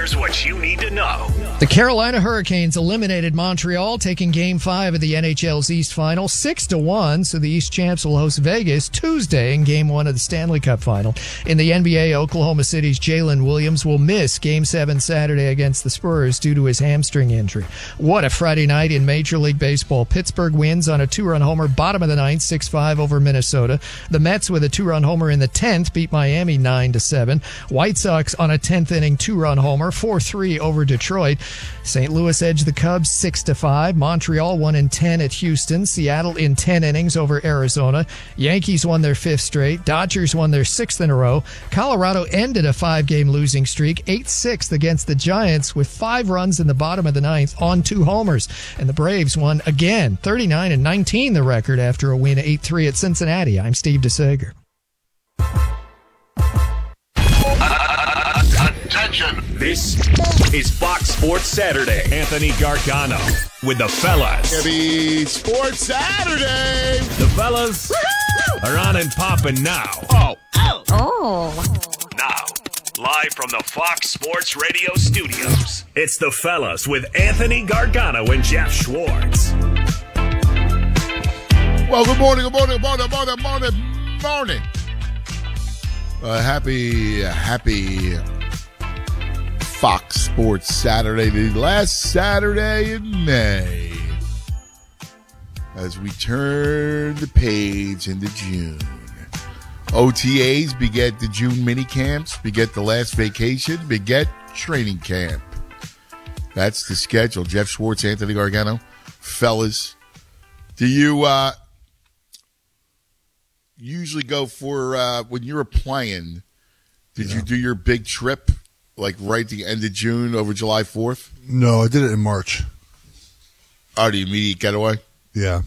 Here's what you need to know. The Carolina Hurricanes eliminated Montreal, taking Game 5 of the NHL's East Final 6-1, so the East champs will host Vegas Tuesday in Game 1 of the Stanley Cup Final. In the NBA, Oklahoma City's Jalen Williams will miss Game 7 Saturday against the Spurs due to his hamstring injury. What a Friday night in Major League Baseball. Pittsburgh wins on a two-run homer, bottom of the ninth, 6-5 over Minnesota. The Mets with a two-run homer in the 10th beat Miami 9-7. White Sox on a 10th inning two-run homer, 4-3 over Detroit. St. Louis edged the Cubs 6-5. Montreal won in 10 at Houston. Seattle in 10 innings over Arizona. Yankees won their 5th straight. Dodgers won their 6th in a row. Colorado ended a 5-game losing streak, 8-6 against the Giants with 5 runs in the bottom of the ninth on 2 homers. And the Braves won again, 39-19 the record after a win 8-3 at Cincinnati. I'm Steve DeSager. Attention. This is Fox Sports Saturday. Anthony Gargano with the fellas. Happy Sports Saturday. The fellas are on and popping now. Now, live from the Fox Sports Radio studios, it's the fellas with Anthony Gargano and Jeff Schwartz. Well, good morning. Happy Fox Sports Saturday, the last Saturday in May, as we turn the page into June. OTAs beget the June mini camps, beget the last vacation, beget training camp. That's the schedule. Jeff Schwartz, Anthony Gargano. Fellas, do you usually go for, when you were playing, did you do your big trip, like right at the end of June over July 4th? No, I did it in March. Oh, the immediate getaway? Yeah.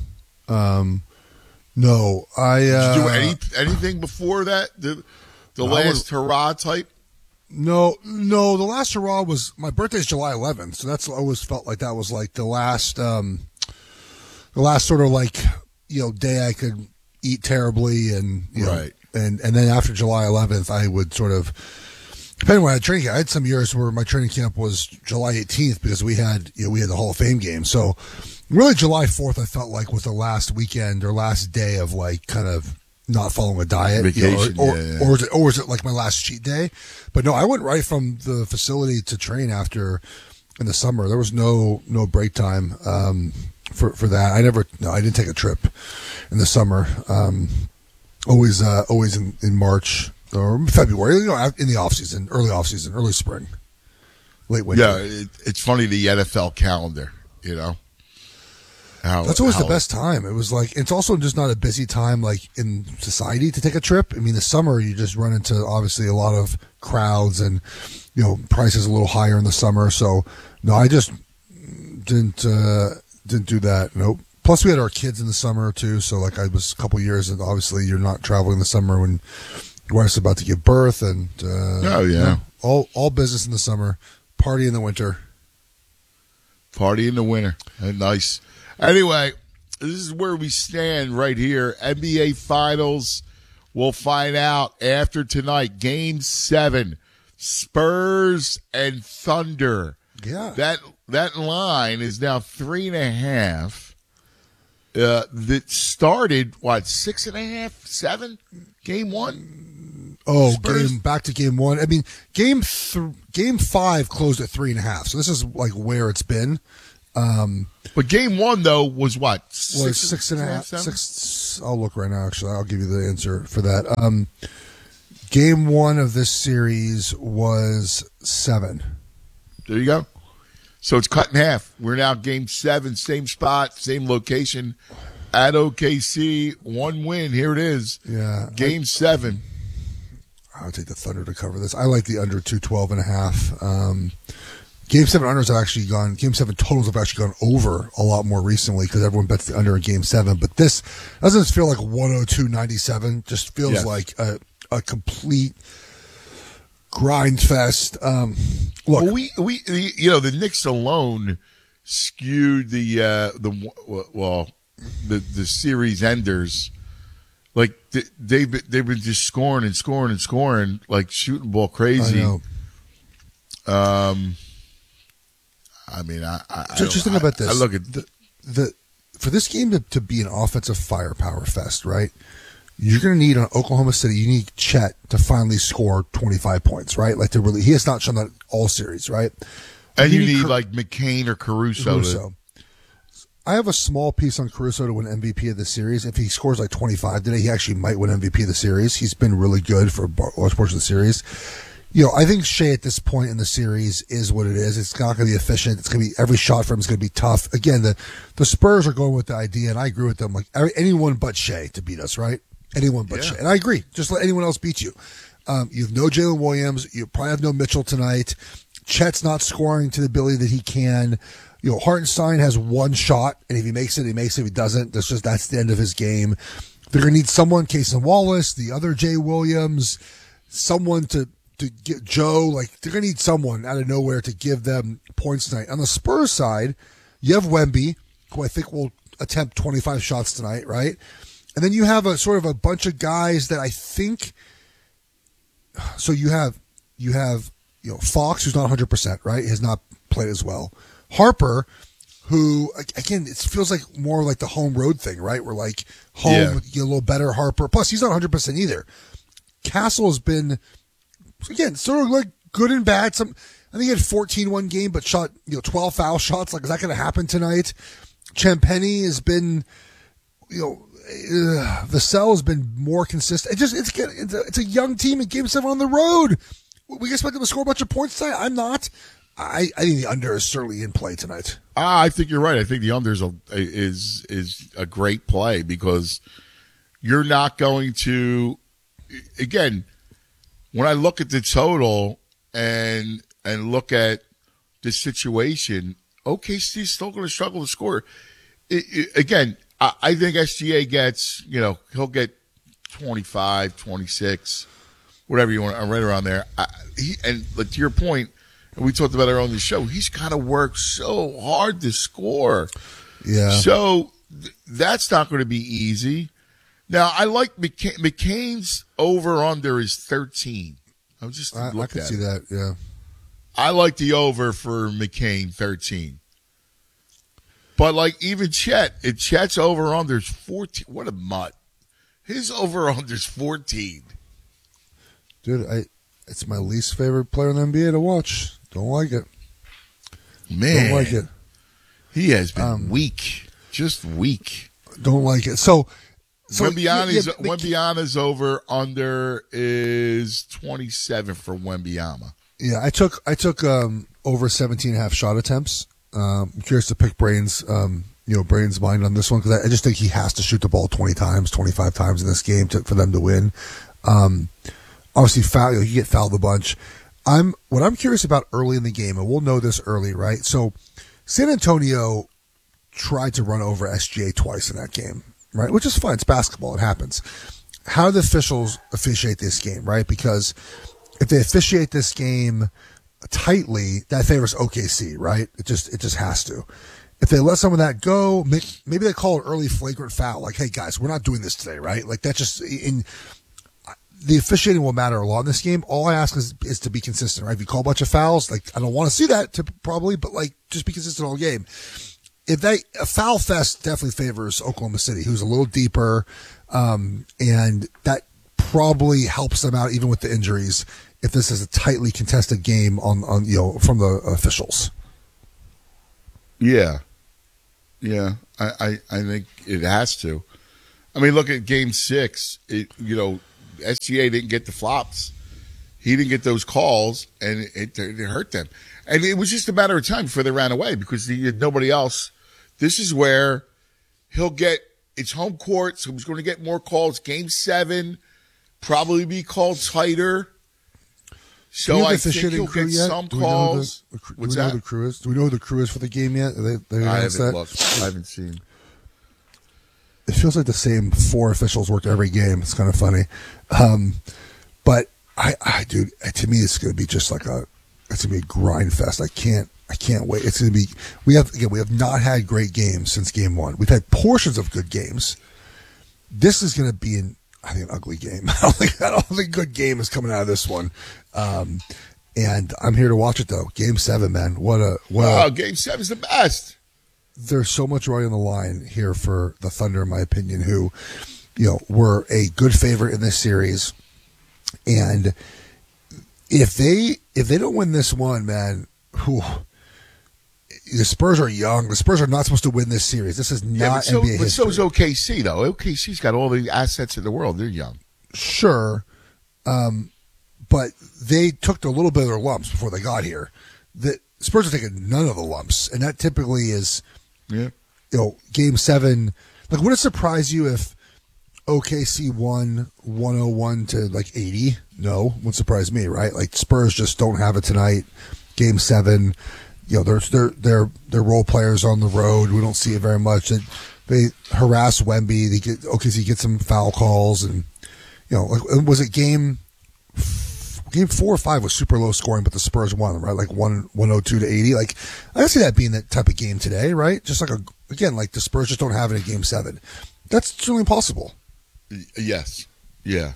No, I... Did you do anything before that? The last hurrah type? No, the last hurrah was... My birthday's July 11th, so that's always felt like that was like the last sort of like, day I could eat terribly and, right. And then after July 11th, I would sort of... Depending on when I had training camp, I had some years where my training camp was July 18th because we had the Hall of Fame game. So really July 4th, I felt like was the last weekend or last day of like kind of not following a diet. Vacation, or was it like my last cheat day? But no, I went right from the facility to train after in the summer. There was no break time for that. I didn't take a trip in the summer. Always in March. Or February, in the off season, early spring, late winter. Yeah, it's funny, the NFL calendar, That's always the best time. It was like, it's also just not a busy time like in society to take a trip. I mean, the summer you just run into obviously a lot of crowds and, prices a little higher in the summer. So no, I just didn't do that. Nope. Plus we had our kids in the summer too. So like I was a couple years and obviously you're not traveling in the summer when your wife's about to give birth, and all business in the summer, party in the winter. Nice. Anyway, this is where we stand right here. NBA Finals. We'll find out after tonight. Game 7, Spurs and Thunder. Yeah, that line is now 3.5. That started 6.5, 7. Game 1. Oh, back to game 1. I mean, game 5 closed at 3.5. So this is like where it's been. But game 1 though was what? Was 6.5. 6. I'll look right now. Actually, I'll give you the answer for that. Game 1 of this series was 7. There you go. So it's cut in half. We're now game 7, same spot, same location at OKC. 1 win. Here it is. Yeah. Game 7. I'll take the Thunder to cover this. I like the under 212.5. Game 7 unders have actually gone. Game 7 totals have actually gone over a lot more recently because everyone bets the under in Game 7. But this doesn't feel like 102.97. Just feels like a complete grind fest. Look, well, the Knicks alone skewed the series enders. Like they've been just scoring, like shooting ball crazy. I know. I mean, just think about this. I look at the for this game to be an offensive firepower fest, right? You're going to need on Oklahoma City. You need Chet to finally score 25 points, right? Like to really, he has not shown that all series, right? And you need like McCain or Caruso. I have a small piece on Caruso to win MVP of the series. If he scores like 25 today, he actually might win MVP of the series. He's been really good for a large portion of the series. You know, I think Shea at this point in the series is what it is. It's not going to be efficient. It's going to be every shot for him is going to be tough. Again, the Spurs are going with the idea, and I agree with them. Like anyone but Shea to beat us, right? Anyone but Shea, and I agree. Just let anyone else beat you. You have no Jalen Williams. You probably have no Mitchell tonight. Chet's not scoring to the ability that he can. You know, Hartenstein has one shot, and if he makes it, he makes it. If he doesn't, that's the end of his game. They're going to need someone, Cason Wallace, the other Jay Williams, someone to get Joe. Like, they're going to need someone out of nowhere to give them points tonight. On the Spurs side, you have Wemby, who I think will attempt 25 shots tonight, right? And then you have a sort of a bunch of guys that I think. So you have Fox, who's not 100%, right? Has not played as well. Harper, who again, it feels like more like the home road thing, right? Where like home, you get a little better. Harper, plus he's not 100% either. Castle has been again sort of like good and bad. I think he had 14 one game, but shot 12 foul shots. Like, is that going to happen tonight? Champagny has been Vassell has been more consistent. It's a young team in Game 7 on the road. We expect them to score a bunch of points tonight. I'm not. I think the under is certainly in play tonight. I think you're right. I think the under is a great play because you're not going to. Again, when I look at the total and look at the situation, OKC's still going to struggle to score. Again, I think SGA gets, he'll get 25, 26, whatever you want, right around there. And like, to your point, and we talked about it on the show, he's got to work so hard to score. Yeah. So that's not going to be easy. Now, I like McCain's over-under is 13. I was just I could see that, yeah. I like the over for McCain, 13. But like even Chet's over-under is 14. What a mutt. His over-under is 14. Dude, it's my least favorite player in the NBA to watch. Don't like it. Man. Don't like it. He has been weak. Just weak. Don't like it. So Wembanyama's over-under is 27 for Wembanyama. Yeah, I took over 17.5 shot attempts. I'm curious to pick Brain's mind on this one because I just think he has to shoot the ball 20 times, 25 times in this game for them to win. Obviously, he get fouled a bunch. What I'm curious about early in the game, and we'll know this early, right? So, San Antonio tried to run over SGA twice in that game, right? Which is fine. It's basketball. It happens. How do the officials officiate this game, right? Because if they officiate this game tightly, that favors OKC, right? It just has to. If they let some of that go, maybe they call an early flagrant foul. Like, hey guys, we're not doing this today, right? Like that just the officiating will matter a lot in this game. All I ask is to be consistent, right? If you call a bunch of fouls, like I don't want to see that probably, but like just be consistent all game. A foul fest definitely favors Oklahoma City, who's a little deeper, and that probably helps them out even with the injuries if this is a tightly contested game on from the officials. Yeah. I think it has to. I mean, look at Game 6. SGA didn't get the flops. He didn't get those calls, and it hurt them. And it was just a matter of time before they ran away because he had nobody else. This is where it's home court, so he's going to get more calls. Game 7 probably be called tighter. So I think he'll get some calls. Do we know who the crew is? Do we know who the crew is for the game yet? I haven't looked. I haven't seen. It feels like the same 4 officials work every game. It's kind of funny. But dude, to me, it's going to be just like it's going to be a grind fest. I can't wait. It's going to be, we have not had great games since game 1. We've had portions of good games. This is going to be an ugly game. I don't think a good game is coming out of this one. And I'm here to watch it, though. Game 7, man. Game 7's the best. There's so much right on the line here for the Thunder, in my opinion, who, were a good favorite in this series. And if they don't win this one, man, the Spurs are young. The Spurs are not supposed to win this series. This is not NBA history. But so is OKC, though. OKC's got all the assets in the world. They're young. Sure. But they took a little bit of their lumps before they got here. The Spurs are taking none of the lumps, and that typically is, Game 7. Like, would it surprise you if OKC won 101 to 80? No, wouldn't surprise me, right? Like, Spurs just don't have it tonight. Game 7, they're role players on the road. We don't see it very much. They harass Wemby. OKC gets some foul calls, and was it game 4 or 5 was super low scoring, but the Spurs won, right? Like 102 to 80. Like, I see that being that type of game today, right? Just like the Spurs just don't have it in Game 7. That's certainly possible. Yes. Yeah.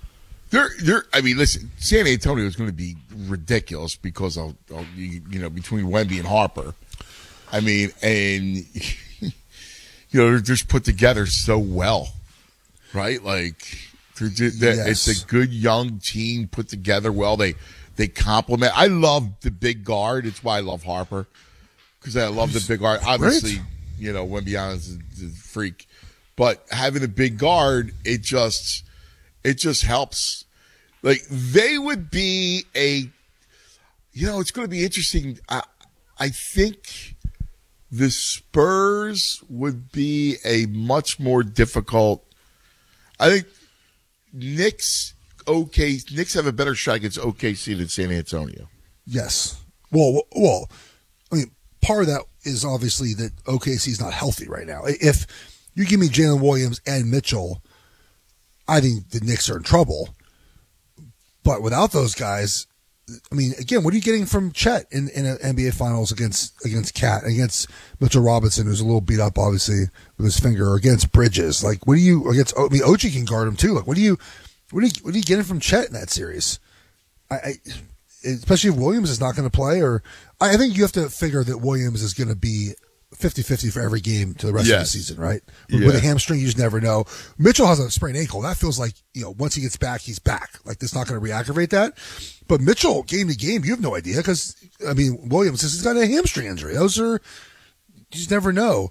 I mean, listen, San Antonio is going to be ridiculous because of between Wemby and Harper. I mean, and they're just put together so well, right? Like, it's a good young team put together well. They complement. I love the big guard. It's why I love Harper, because I love the big guard. Obviously, Wemby is a freak, but having a big guard, it just helps. Like, they would be it's going to be interesting. I think the Spurs would be a much more difficult. I think Knicks have a better shot against OKC than San Antonio. Yes. Well, I mean, part of that is obviously that OKC is not healthy right now. If you give me Jalen Williams and Mitchell, I think the Knicks are in trouble. But without those guys, I mean, again, what are you getting from Chet in an NBA Finals against Cat, against Mitchell Robinson, who's a little beat up, obviously, with his finger, or against Bridges? Like, what do you against? I mean, OG can guard him too. Like, what are you getting from Chet in that series? Especially if Williams is not going to play, or I think you have to figure that Williams is going to be 50-50 for every game to the rest of the season, right? With a hamstring, you just never know. Mitchell has a sprained ankle. That feels like, once he gets back, he's back. Like, that's not going to reactivate that. But Mitchell, game to game, you have no idea, because, I mean, Williams has got a hamstring injury. You just never know.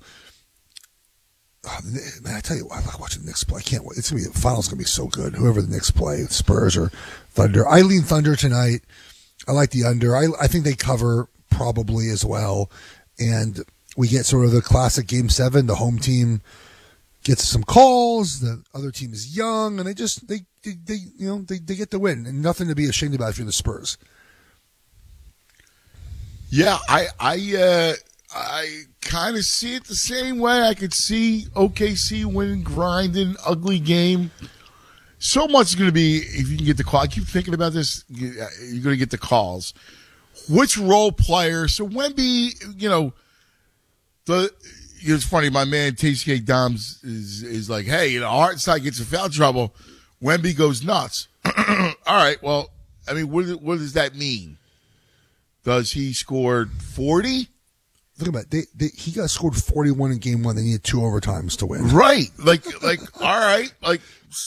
Oh, man, I tell you, I like watching the Knicks play. I can't wait. It's going to be, the finals going to be so good. Whoever the Knicks play, Spurs or Thunder. I lean Thunder tonight. I like the under. I think they cover probably as well. And we get sort of the classic Game 7. The home team gets some calls. The other team is young, and they get the win, and nothing to be ashamed about if you're the Spurs. Yeah, I kind of see it the same way. I could see OKC winning, grinding, ugly game. So much is going to be, if you can get the call. I keep thinking about this. You're going to get the calls. Which role player? So Wemby, it's funny. My man TCK Doms is like, hey, Hartenstein gets in foul trouble. Wemby goes nuts. All right. Well, I mean, what does that mean? Does he score 40? Think about it. He got scored 41 in Game 1. They needed 2 overtimes to win. Right. Like, all right. Like,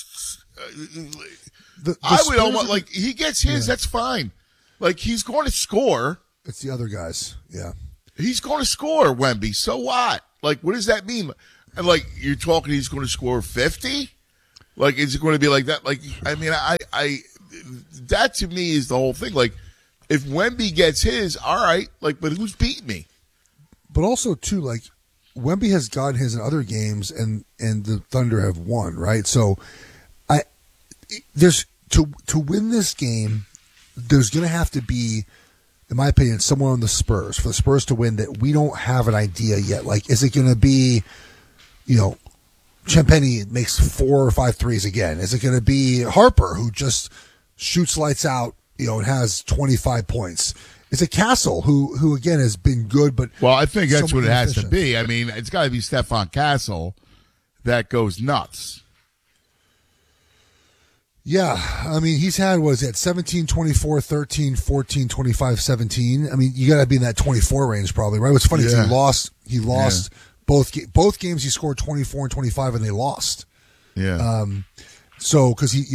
I would almost he gets his. Yeah. That's fine. Like, he's going to score. It's the other guys. Yeah. He's going to score, Wemby. So what? Like, what does that mean? And, like, you're talking he's going to score 50? Like, is it going to be like that? Like, I mean, that to me is the whole thing. Like, if Wemby gets his, all right. Like, but who's beating me? But also, too, like, Wemby has gotten his in other games, and the Thunder have won, right? So, there's to win this game, there's going to have to be, in my opinion, someone on the Spurs, for the Spurs to win, that we don't have an idea yet. Like, is it going to be, Champagny makes 4 or 5 threes again? Is it going to be Harper, who just shoots lights out, and has 25 points? Is it Castle, who again has been good, but well, I think that's what it has to be. I mean, it's got to be Stephon Castle that goes nuts. Yeah, I mean, he's had, 17, 24, 13, 14, 25, 17. I mean, you got to be in that 24 range probably, right? What's funny is he lost both games. He scored 24 and 25, and they lost. Yeah. So because he's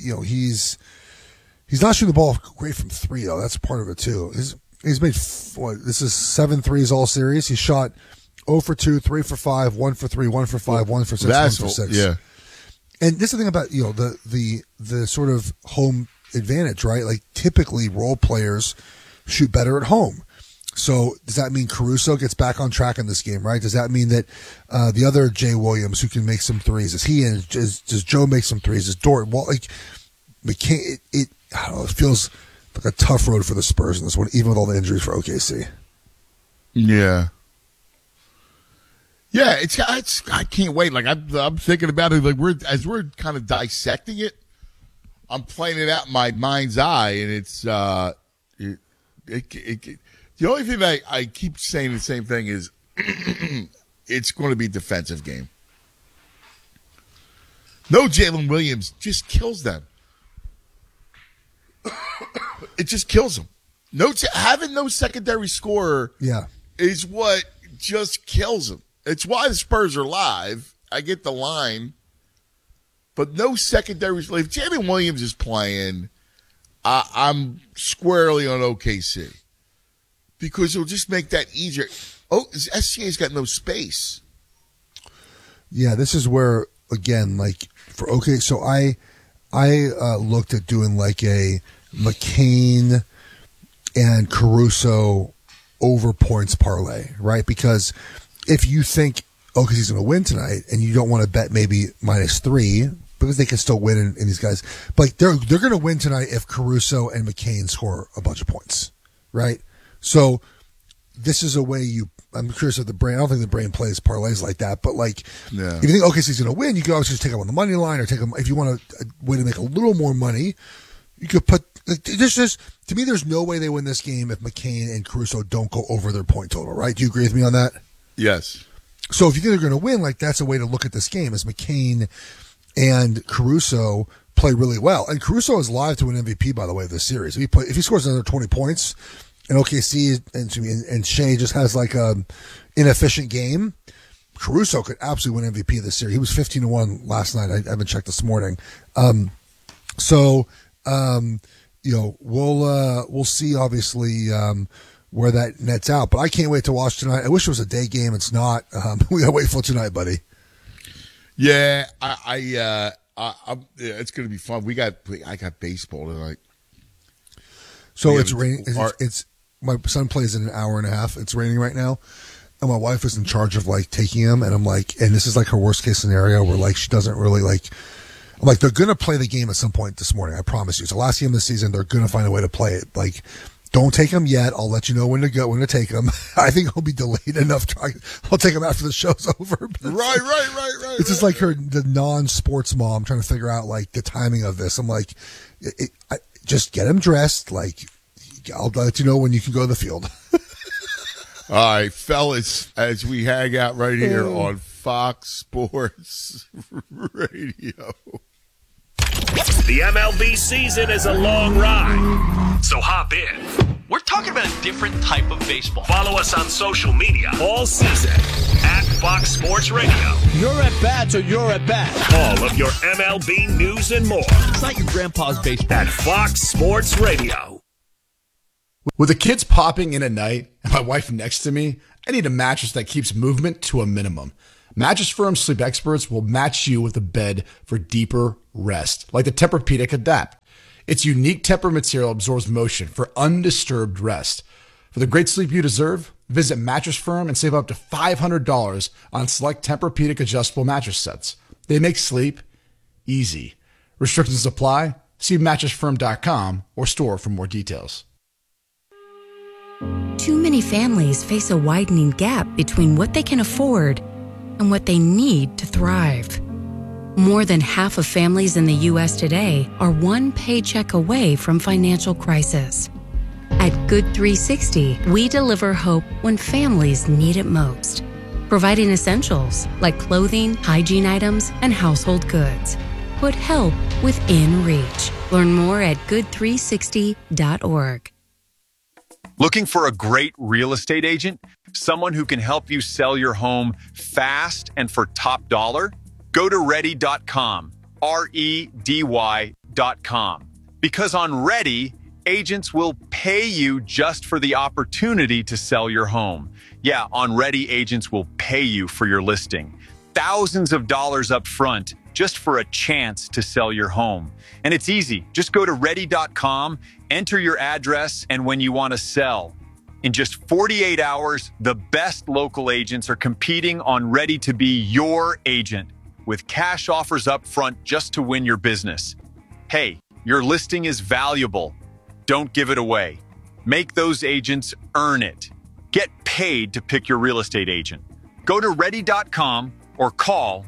not shooting the ball great from three though. That's part of it too. He's made this is 7 threes all series. He shot 0 for 2, 3 for 5, 1 for 3, 1 for 5, 1 for 6, 1 for 6. Yeah. And this is the thing about the sort of home advantage, right? Like typically role players shoot better at home. So does that mean Caruso gets back on track in this game, right? Does that mean that the other Jay Williams who can make some threes, does Joe make some threes? Does Dort? Well, like McCain, I don't know. It feels like a tough road for the Spurs in this one, even with all the injuries for OKC. Yeah. Yeah, it's I can't wait. Like I'm thinking about it. Like we're kind of dissecting it. I'm playing it out in my mind's eye, and it's the only thing that I keep saying the same thing is it's going to be a defensive game. No Jalen Williams just kills them. It just kills them. Having no secondary scorer is what just kills them. It's why the Spurs are live. I get the line. But no secondary. If Jalen Williams is playing, I'm squarely on OKC. Because it'll just make that easier. Oh, SGA's got no space. Yeah, this is where, again, like, for OKC, so I looked at doing like a McCain and Caruso over points parlay, right? Because if you think OKC's going to win tonight and you don't want to bet maybe -3 because they can still win in these guys, but like they're going to win tonight if Caruso and McCain score a bunch of points, right? So this is a way I'm curious if the brain, I don't think the brain plays parlays like that, but like if you think OKC's going to win, you can always just take them on the money line or take them, if you want a way to make a little more money, you could put, to me, there's no way they win this game if McCain and Caruso don't go over their point total, right? Do you agree with me on that? Yes. So if you think they're going to win, like that's a way to look at this game is McCain and Caruso play really well. And Caruso is live to win MVP, by the way, of this series. If he scores another 20 points and OKC and Shea just has like a inefficient game, Caruso could absolutely win MVP of this series. He was 15-1 last night. I haven't checked this morning. We'll see obviously where that nets out. But I can't wait to watch tonight. I wish it was a day game. It's not. We gotta wait for tonight, buddy. Yeah, it's gonna be fun. I got baseball tonight. So it's raining. It's my son plays in an hour and a half. It's raining right now, and my wife is in charge of like taking him. And I'm like, and this is like her worst case scenario where like she doesn't really like. I'm like, they're gonna play the game at some point this morning. I promise you. It's the last game of the season. They're gonna find a way to play it. Like, don't take him yet. I'll let you know when to take him. I think he'll be delayed enough. I'll take him after the show's over. Right. It's just like the non-sports mom trying to figure out like the timing of this. I'm like, just get him dressed. Like, I'll let you know when you can go to the field. All right, fellas, as we hang out right here on Fox Sports Radio. The MLB season is a long ride, so hop in. We're talking about a different type of baseball. Follow us on social media all season at Fox Sports Radio. You're at bats or you're at bat. All of your MLB news and more. It's not your grandpa's baseball. At Fox Sports Radio. With the kids popping in at night and my wife next to me, I need a mattress that keeps movement to a minimum. Mattress Firm sleep experts will match you with a bed for deeper rest, like the Tempur-Pedic Adapt. Its unique Tempur material absorbs motion for undisturbed rest. For the great sleep you deserve, visit Mattress Firm and save up to $500 on select Tempur-Pedic adjustable mattress sets. They make sleep easy. Restrictions apply. See mattressfirm.com or store for more details. Too many families face a widening gap between what they can afford and what they need to thrive. More than half of families in the U.S. today are one paycheck away from financial crisis. At Good 360, we deliver hope when families need it most, providing essentials like clothing, hygiene items, and household goods. put help within reach. Learn more at good360.org. Looking for a great real estate agent? Someone who can help you sell your home fast and for top dollar? Go to ready.com, REDY.com. Because on Ready, agents will pay you just for the opportunity to sell your home. Yeah, on Ready, agents will pay you for your listing. Thousands of dollars up front just for a chance to sell your home. And it's easy. Just go to ready.com, enter your address, and when you want to sell. In just 48 hours, the best local agents are competing on Ready to be your agent with cash offers up front just to win your business. Hey, your listing is valuable. Don't give it away. Make those agents earn it. Get paid to pick your real estate agent. Go to ready.com or call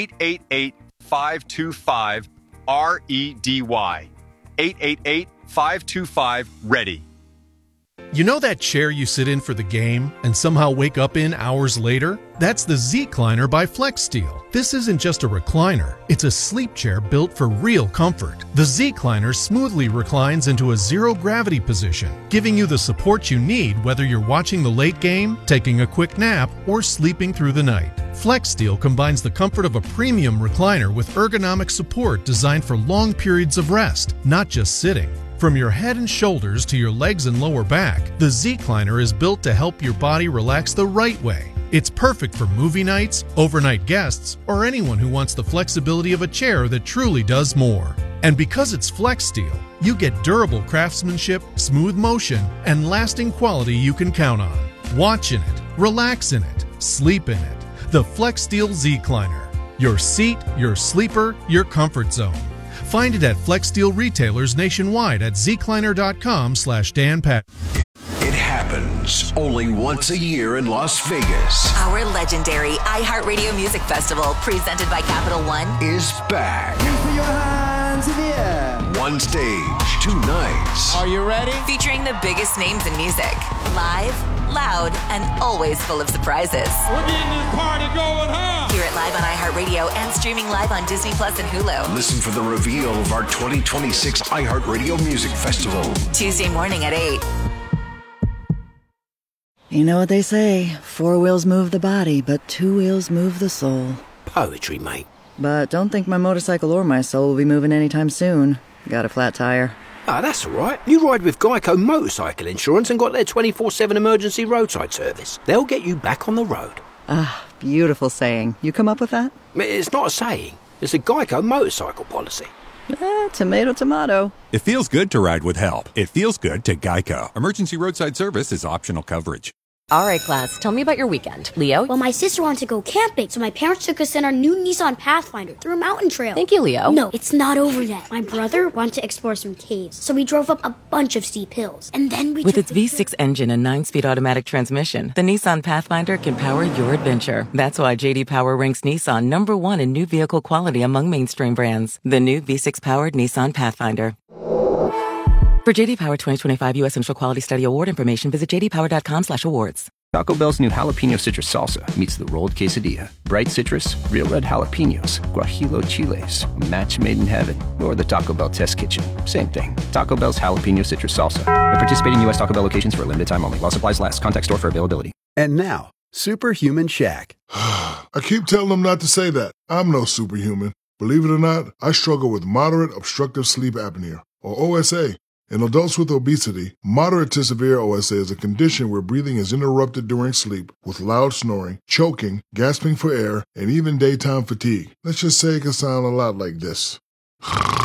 888-525-REDY. 888-525-READY. You know that chair you sit in for the game and somehow wake up in hours later? That's the Z-Cliner by FlexSteel. This isn't just a recliner, it's a sleep chair built for real comfort. The Z-Cliner smoothly reclines into a zero-gravity position, giving you the support you need whether you're watching the late game, taking a quick nap, or sleeping through the night. FlexSteel combines the comfort of a premium recliner with ergonomic support designed for long periods of rest, not just sitting. From your head and shoulders to your legs and lower back, the Z-Cliner is built to help your body relax the right way. It's perfect for movie nights, overnight guests, or anyone who wants the flexibility of a chair that truly does more. And because it's FlexSteel, you get durable craftsmanship, smooth motion, and lasting quality you can count on. Watch in it, relax in it, sleep in it. The FlexSteel Z-Cliner. Your seat, your sleeper, your comfort zone. Find it at FlexSteel retailers nationwide at zcliner.com/DanPat. It happens only once a year in Las Vegas. Our legendary iHeartRadio Music Festival, presented by Capital One, is back. Put your hands in the air. One stage, 2 nights. Are you ready? Featuring the biggest names in music. Live, loud, and always full of surprises. We're getting this party going, huh? Hear it live on iHeartRadio and streaming live on Disney Plus and Hulu. Listen for the reveal of our 2026 iHeartRadio Music Festival. Tuesday morning at 8. You know what they say, 4 wheels move the body, but 2 wheels move the soul. Poetry, mate. But don't think my motorcycle or my soul will be moving anytime soon. Got a flat tire. Ah, that's all right. You ride with Geico Motorcycle Insurance and got their 24/7 emergency roadside service. They'll get you back on the road. Ah, beautiful saying. You come up with that? It's not a saying. It's a Geico motorcycle policy. Tomato, tomato. It feels good to ride with help. It feels good to Geico. Emergency roadside service is optional coverage. All right, class, tell me about your weekend. Leo? Well, my sister wanted to go camping, so my parents took us in our new Nissan Pathfinder through a mountain trail. Thank you, Leo. No, it's not over yet. My brother wanted to explore some caves, so we drove up a bunch of steep hills. And then we With its V6 engine and 9-speed automatic transmission, the Nissan Pathfinder can power your adventure. That's why J.D. Power ranks Nissan #1 in new vehicle quality among mainstream brands. The new V6-powered Nissan Pathfinder. For J.D. Power 2025 U.S. Central Quality Study Award information, visit jdpower.com/awards. Taco Bell's new jalapeno citrus salsa meets the rolled quesadilla. Bright citrus, real red jalapenos, guajillo chiles, a match made in heaven. Or the Taco Bell test kitchen. Same thing. Taco Bell's jalapeno citrus salsa. At participating U.S. Taco Bell locations for a limited time only. While supplies last. Contact store for availability. And now, Superhuman Shaq. I keep telling them not to say that. I'm no superhuman. Believe it or not, I struggle with moderate obstructive sleep apnea, or OSA. In adults with obesity, moderate to severe OSA is a condition where breathing is interrupted during sleep with loud snoring, choking, gasping for air, and even daytime fatigue. Let's just say it can sound a lot like this.